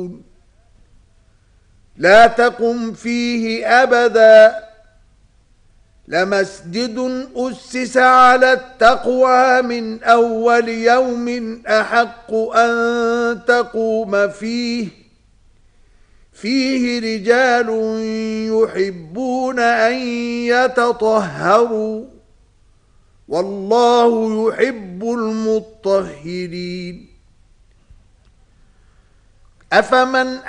لا تقم فيه أبدا لمسجد أسس على التقوى من أول يوم أحق أن تقوم فيه رجال يحبون أن يتطهروا والله يحب المطهرين. أفمن